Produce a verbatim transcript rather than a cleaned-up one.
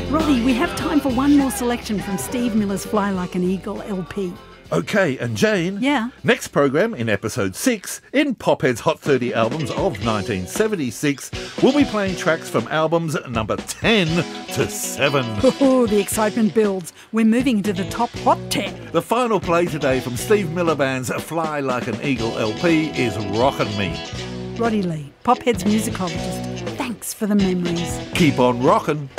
Roddy, we have time for one more selection from Steve Miller's Fly Like an Eagle L P. OK, and Jane? Yeah? Next programme, in episode six, in Pophead's Hot thirty Albums of nineteen seventy-six, we'll be playing tracks from albums number ten to seven. Oh, the excitement builds. We're moving into the top Hot ten. The final play today from Steve Miller Band's Fly Like an Eagle L P is Rockin' Me. Roddy Lee, Pophead's musicologist. Thanks for the memories. Keep on rockin'.